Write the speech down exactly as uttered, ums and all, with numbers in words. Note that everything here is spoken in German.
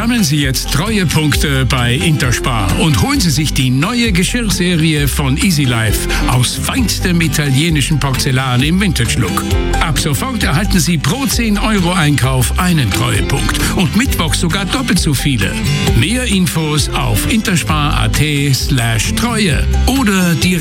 Sammeln Sie jetzt Treuepunkte bei Interspar und holen Sie sich die neue Geschirrserie von Easy Life aus feinstem italienischen Porzellan im Vintage-Look. Ab sofort erhalten Sie pro zehn Euro Einkauf einen Treuepunkt und Mittwoch sogar doppelt so viele. Mehr Infos auf interspar punkt at slash Treue oder direkt